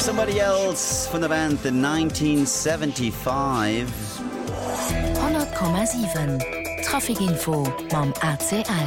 Somebody Else von der Band The 1975. 100,7 Trafikinfo mam ACL.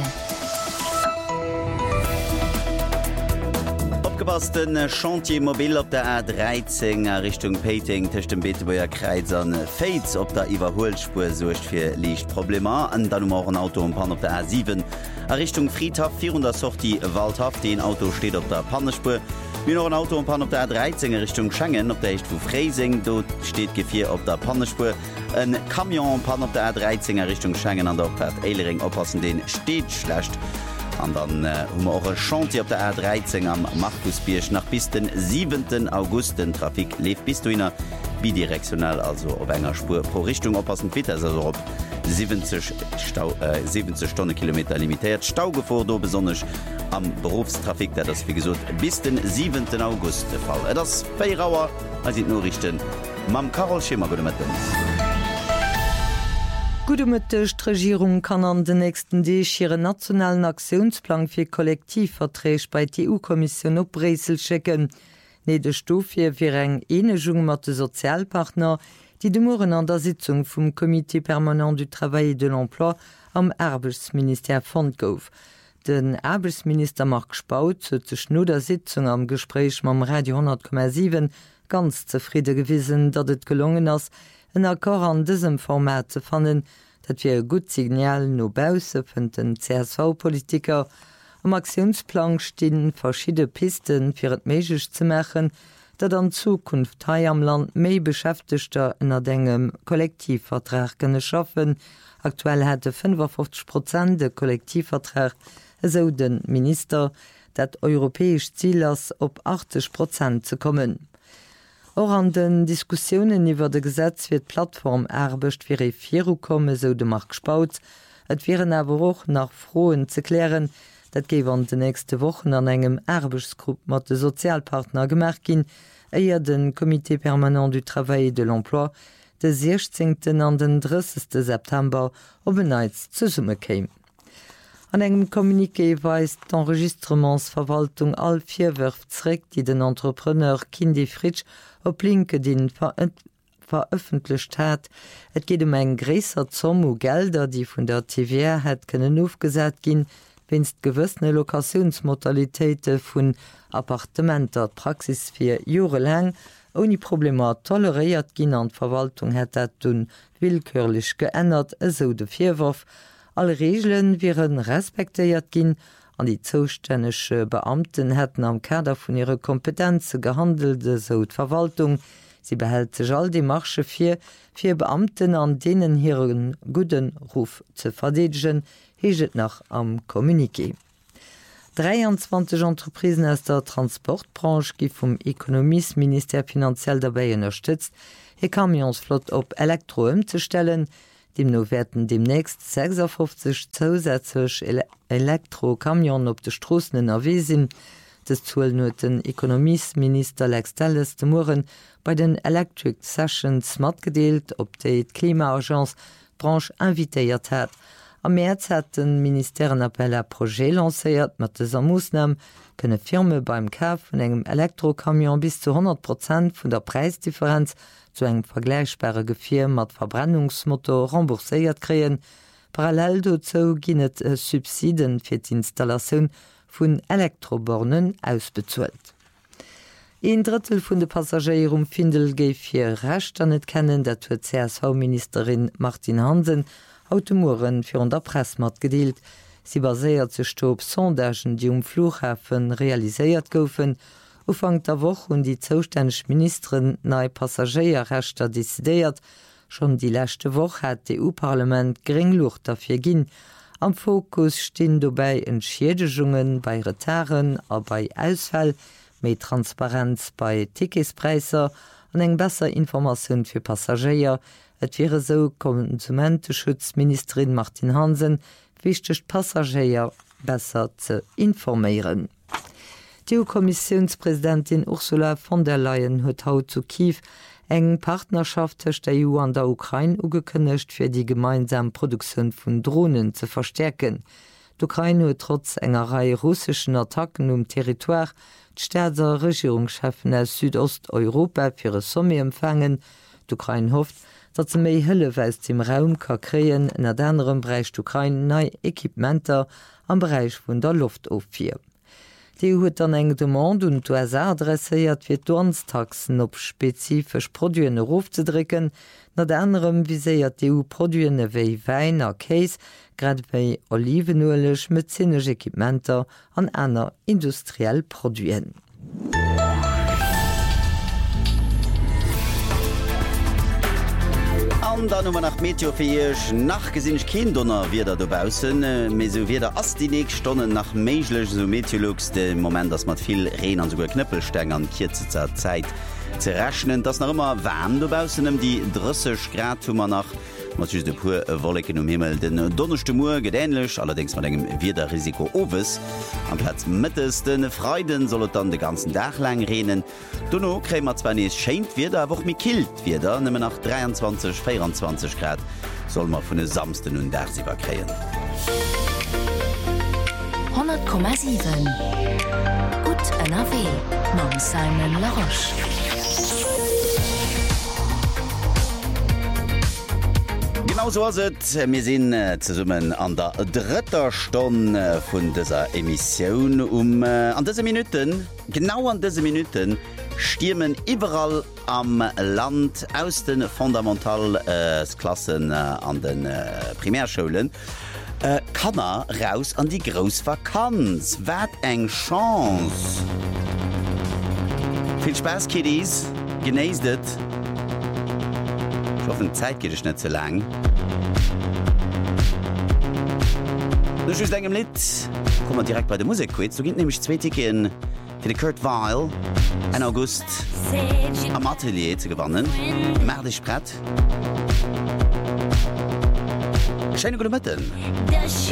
Abgepassten Chantiermobil op der A13 Richtung Peting tech dem Beetebuer Kreiz an Faits op der Iwerholspur socht fir liicht Problema an dann morgen Auto um Pan op der A7 Richtung Friedhaft 400 Sorti Waldhaft, den Auto steht op der Pannespur. Wie noch ein Auto um Pan op der A13 Richtung Schengen op der Echt vu Freising, dort steht Gefir op der Pannespur. Ein Kamion Pan op der A13 Richtung Schengen an der Eilering oppassen, den steht schlecht. Und dann auch ein Chantier auf der A13 am Markusbiersch nach bis den 7. August. Den Trafik lebt bis dahin bidirektional, also auf einer Spur pro Richtung oppassen. Bitte, also auf 70 Stundenkilometer limitiert. Staugefahr da besonders am Berufstrafik, der das wie gesagt bis den 7. August der Fall. Das Feierauer, also die Nachrichten. Mam Karol Schimmer, guten Morgen. Gudemettecht Regierung kann an den nächsten Deeg ihren nationalen Aktionsplan fir Kollektivverträge bei der EU-Kommission op Bresel schicken. Nede Stofir fir eng Enegung mat de Sozialpartner, die de Moren an der Sitzung vum Comité permanent du Travail et de l'Emploi am Arbeitsminister fand gouf. Den Arbeitsminister Marc Spaut zech no der Sitzung am Gespräch mam Radio 10,7 ganz zufrieden gewissen, dat het gelungen ass, ein Akkor an diesem Format zu fannen, dat wir gut Signal nobause vun den CSV-Politiker. Am Aktionsplan stehen verschiedene Pisten für het möglich zu machen, dat an Zukunft hier am Land méi Beschäftigter in engem Kollektivvertrag könne schaffen. Aktuell hätte 55% der Kollektivvertrag, so den Minister, dat europäisch Ziel ist, op 80% zu kommen. Auch an den Diskussionen über de Gesetz wird Plattform erbecht verifiieren komme, so de Marc Spaut. Et wären aber auch nach Frohen zu klären, dat gewe an de nächste Wochen an engem Erbechtsgruppe mat de Sozialpartner gemerk gin, eier den Comité permanent du Travail et de l'Emploi de 16. an den 30. September op beneiz zu Summe käme. An engem Kommuniqué weist d'Enregistrementsverwaltung all 4 Wörf die den Entrepreneur Kindi Fritsch op LinkedIn veröffentlicht hat. Et geht eng gräser Zommu Gelder, die vun der TVA het können aufgesät gin, wennst gewëssene Lokationsmodalitéite vun Appartementer Praxis 4 Jahre lang ohne Probleme toleriert gin an Verwaltung het dat dun willkürlich geändert, so de Vierwurf. Alle Regeln wären respektiert gin, an die zuständige Beamten hätten am Kader von ihrer Kompetenz gehandelt, so die Verwaltung. Sie behält sich all die Marsche für Beamten, an denen ihren guten Ruf zu verteidigen, heget nach am Kommuniqué. 23 Entreprisen aus der Transportbranche die vom Ökonomieminister finanziell dabei unterstützt, ihr Kamionsflot op Elektro umzustellen. Demno werden demnächst 56 zusätzlich Elektrokamion op de Strassen NRW sinn. Das zuuel nur den Ökonomieminister Lex Telles de Moren bei den Electric Sessions mat gedeelt, op de Klimaagenz Branche invitéiert hat. Am März hat den Minister een Appell à Projet lancéiert, mat des Amusnam kënne Firme beim Kauf vun engem Elektrokamion bis zu 100% vun der Preisdifferenz zu eng vergleichbare Gefir mat Verbrennungsmotor rembourséiert kreen. Parallel dazu ginnet Subsiden fir d'Installationun vun Elektrobornen ausbezuelt. 1/3 vun de Passagier Findel géif fir recht an net kennen, dat huet CSV-Ministerin Martin Hansen Automoren fir an der Pressmat gedeelt. Sie baséiert ze Stoop Sondagen, die Flughafen realiséiert goufen. Ufang der Woche und die zuständig Ministerin neue Passagierrechter desideiert. Schon die letzte Woche hat das EU-Parlament Geringlucht dafür gin. Am Fokus stehen dabei Entschädigungen bei Retarden, aber bei Ausfall, mehr Transparenz bei Ticketspreisen und eine bessere Information für Passagiere. Es wäre so Konsumentenschutzministerin Martin Hansen wichtig, Passagiere besser zu informieren. Die EU-Kommissionspräsidentin Ursula von der Leyen hat haut zu Kiew eng Partnerschaft zwischen der EU an der Ukraine ugekündigt, für die gemeinsame Produktion von Drohnen zu verstärken. D'Ukraine huet trotz enger Reihe russischen Attacken Territoire d'stäzer Regierungschefen aus Südosteuropa fir e Somme empfangen. D'Ukraine hofft, dat ze méi Hëlleweis im Raum ka kreien net anderem Bereich d'Ukraine nei Equipmenter am Bereich vun der Luft offir. Die huet an eng Demande und USA adressiert fir Dornstaxen op spezifisch Produen aufzudricken, net anderem viséiert EU Produen ewéi Wein a Käis, grad wéi Olivenölech mit zinneg Equipmenter an aner industriell Produen. Dann nach Meteorfeech nach gesinnch Kindonner wieder dobausen, me so wie der ass die nächste Stunden nach meiglech so Meteorologs de Moment, dass mat viel Rehen an sogar Knüppelstäng an kirzezer Zeit ze rechnen, das noch immer warm dobausen die 30 Grad man nach mat de pur Wolken Himmel den donnerchte Mu gedähnlech, allerdings man engem wieder Risiko ofes. Am Platz mittes den Freuden sollt dann de ganzen Dach lang reden. Donno krämer zwar nees schenkt wieder woch mir kilt wieder nimmer nach 23-24 Grad soll man vun de samsten und Dachsiwer kreien. 100,7 Gut NRW Mam Simon Laroche. Genau so se mir sinn ze summen an der dritter Stunde vun dieser Emission an diese Minuten genau an diese Minuten stürmen überall am Land aus den Fundamentalklassen an den Primärschulen Kanner raus an die Großvakanz. Wat eng Chance. Viel Spaß, Kiddies, genießt it. Ich hoffe, Zeit geht es nicht zu lang. Du schüsst engem Lied. Kommen wir direkt bei der Musik. So gibt nämlich 2 Tickets für den Kurt Weill in August am Atelier zu gewinnen. Mach dich bereit. Schöne gute Mitte.